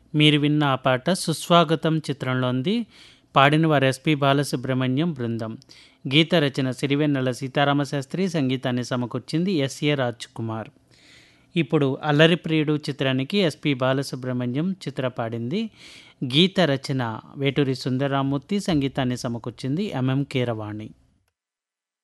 మీరు విన్న ఆ పాట 'సుస్వాగతం' చిత్రంలోనిది. పాడినవారు ఎస్పి బాలసుబ్రహ్మణ్యం బృందం. గీత రచన సిరివెన్నెల సీతారామశాస్త్రి, సంగీతాన్ని సమకూర్చింది ఎస్ఏ రాజ్కుమార్. ఇప్పుడు అల్లరి ప్రియుడు చిత్రానికి ఎస్పి బాలసుబ్రహ్మణ్యం చిత్ర పాడింది. గీత రచన వేటూరి సుందరరామూర్తి, సంగీతాన్ని సమకూర్చింది ఎంఎం కీరవాణి.